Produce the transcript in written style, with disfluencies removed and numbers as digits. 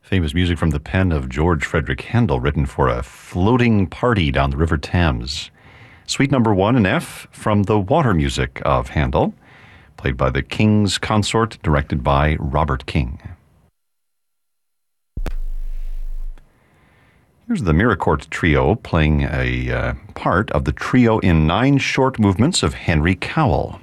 Famous music from the pen of George Frederick Handel, written for a floating party down the River Thames. Suite number 1 in F from the Water Music of Handel, played by the King's Consort, directed by Robert King. Here's the Miracourt Trio playing a part of the trio in 9 short movements of Henry Cowell.